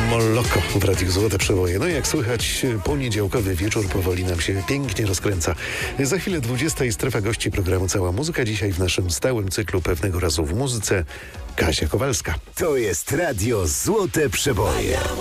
Moloko w Radiu Złote Przeboje. No jak słychać, poniedziałkowy wieczór powoli nam się pięknie rozkręca. Za chwilę 20 i strefa gości programu Cała Muzyka. Dzisiaj w naszym stałym cyklu Pewnego razu w muzyce Kasia Kowalska. To jest Radio Złote Przeboje.